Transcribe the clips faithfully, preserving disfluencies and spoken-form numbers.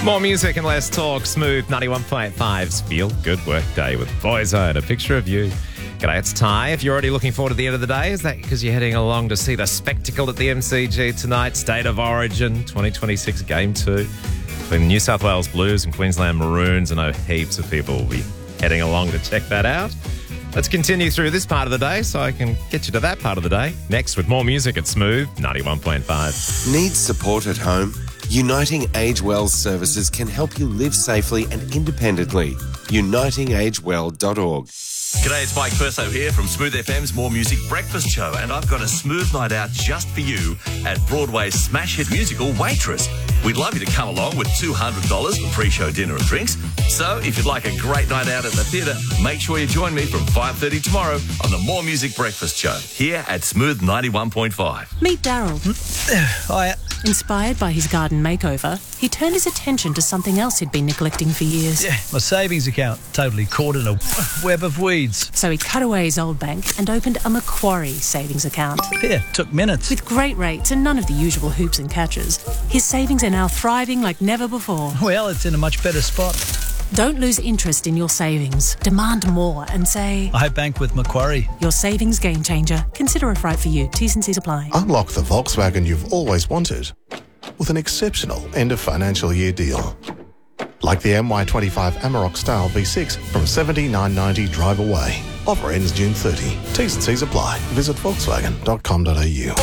More music and less talk. Smooth ninety-one point five's Feel Good Work Day with Boyzone. A picture of you. G'day, it's Ty. If you're already looking forward to the end of the day, is that because you're heading along to see the spectacle at the M C G tonight? State of Origin twenty twenty-six Game two between New South Wales Blues and Queensland Maroons. I know heaps of people will be heading along to check that out. Let's continue through this part of the day so I can get you to that part of the day. Next with more music at Smooth ninety-one point five. Need support at home? Uniting Age Well services can help you live safely and independently. uniting age well dot org. G'day, it's Mike Perso here from Smooth F M's More Music Breakfast Show, and I've got a smooth night out just for you at Broadway's smash hit musical Waitress. We'd love you to come along with two hundred dollars for pre-show dinner and drinks. So if you'd like a great night out at the theatre, make sure you join me from five thirty tomorrow on the More Music Breakfast Show here at Smooth ninety-one point five. Meet Daryl. Hiya. Inspired by his garden makeover, he turned his attention to something else he'd been neglecting for years. Yeah, my savings account totally caught in a web of weeds. So he cut away his old bank and opened a Macquarie savings account. Yeah, took minutes. With great rates and none of the usual hoops and catches, his savings are now thriving like never before. Well, it's in a much better spot. Don't lose interest in your savings. Demand more and say, I bank with Macquarie. Your savings game changer. Consider if right for you. T's and C's apply. Unlock the Volkswagen you've always wanted with an exceptional end of financial year deal. Like the M Y twenty-five Amarok Style V six from seventy-nine ninety drive away. Offer ends June thirtieth. T's and C's apply. Visit volkswagen dot com dot a u.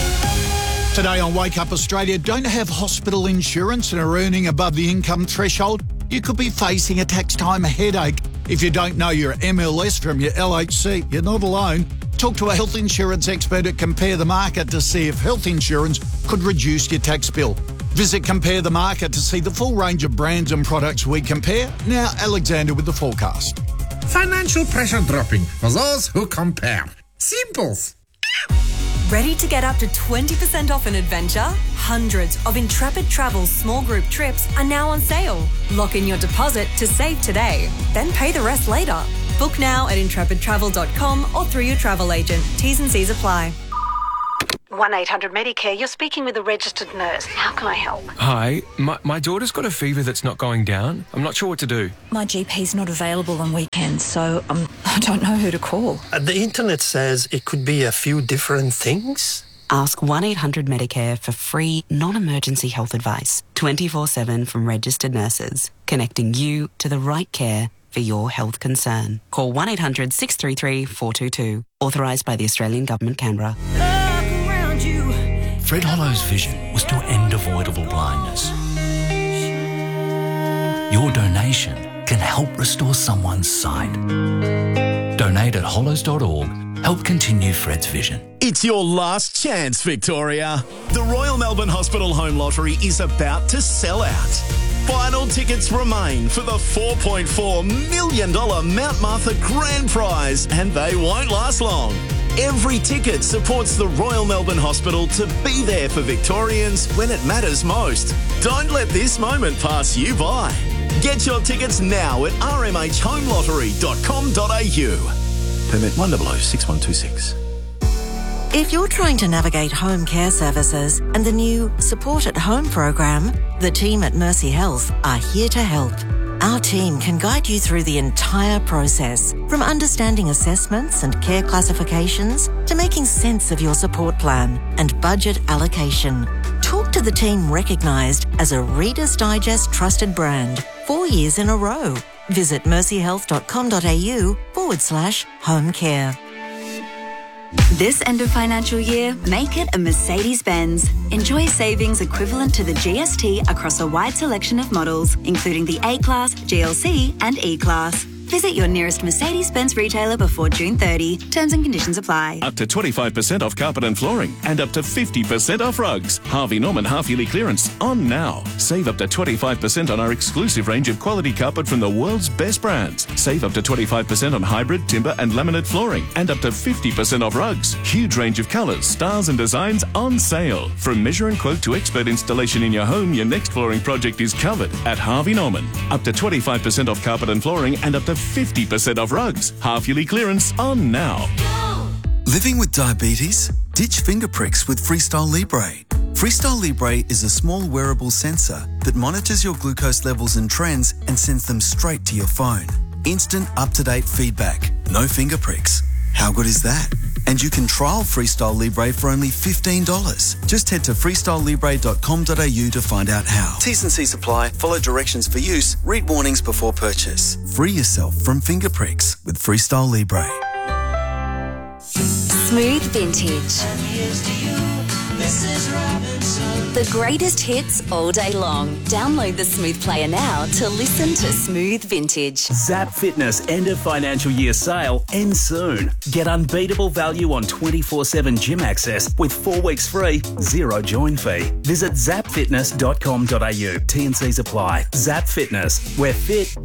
Today on Wake Up Australia, don't have hospital insurance and are earning above the income threshold? You could be facing a tax time headache. If you don't know your M L S from your L H C, you're not alone. Talk to a health insurance expert at Compare the Market to see if health insurance could reduce your tax bill. Visit Compare the Market to see the full range of brands and products we compare. Now, Alexander with the forecast. Financial pressure dropping for those who compare. Simples. Ready to get up to twenty percent off an adventure? Hundreds of Intrepid Travel's small group trips are now on sale. Lock in your deposit to save today, then pay the rest later. Book now at intrepid travel dot com or through your travel agent. T's and C's apply. one eight hundred Medicare, you're speaking with a registered nurse. How can I help? Hi, my, my daughter's got a fever that's not going down. I'm not sure what to do. My G P's not available on weekends, so um, I don't know who to call. Uh, the internet says it could be a few different things. Ask one eight hundred Medicare for free, non-emergency health advice. twenty-four seven from registered nurses, connecting you to the right care for your health concern. Call one eight hundred six three three four two two. Authorised by the Australian Government, Canberra. Fred Hollow's vision was to end avoidable blindness. Your donation can help restore someone's sight. Donate at hollows dot org. Help continue Fred's vision. It's your last chance, Victoria. The Royal Melbourne Hospital Home Lottery is about to sell out. Final tickets remain for the four point four million dollars Mount Martha Grand Prize, and they won't last long. Every ticket supports the Royal Melbourne Hospital to be there for Victorians when it matters most. Don't let this moment pass you by. Get your tickets now at r m h home lottery dot com dot a u. Permit one zero zero six one two six. If you're trying to navigate home care services and the new Support at Home program, the team at Mercy Health are here to help. Our team can guide you through the entire process, from understanding assessments and care classifications to making sense of your support plan and budget allocation. Talk to the team recognised as a Reader's Digest trusted brand four years in a row. Visit mercy health dot com dot a u forward slash home care. This end of financial year, make it a Mercedes-Benz. Enjoy savings equivalent to the G S T across a wide selection of models, including the A-Class, G L C and E-Class. Visit your nearest Mercedes-Benz retailer before June thirtieth. Terms and conditions apply. Up to twenty-five percent off carpet and flooring and up to fifty percent off rugs. Harvey Norman half-yearly clearance on now. Save up to twenty-five percent on our exclusive range of quality carpet from the world's best brands. Save up to twenty-five percent on hybrid, timber and laminate flooring and up to fifty percent off rugs. Huge range of colours, styles and designs on sale. From measure and quote to expert installation in your home, your next flooring project is covered at Harvey Norman. Up to twenty-five percent off carpet and flooring and up to fifty percent off rugs. Half-yearly clearance on now. Living with diabetes? Ditch finger pricks with Freestyle Libre. Freestyle Libre is a small wearable sensor that monitors your glucose levels and trends and sends them straight to your phone. Instant, up-to-date feedback. No finger pricks. How good is that? And you can trial Freestyle Libre for only fifteen dollars. Just head to freestyle libre dot com dot a u to find out how. T's and C's apply. Follow directions for use. Read warnings before purchase. Free yourself from finger pricks with Freestyle Libre. Smooth Vintage. The greatest hits all day long. Download the Smooth Player now to listen to Smooth Vintage. Zap Fitness end of financial year sale ends soon. Get unbeatable value on twenty-four seven gym access with four weeks free, zero join fee. Visit zap fitness dot com dot a u. T and C's apply. Zap Fitness, where fit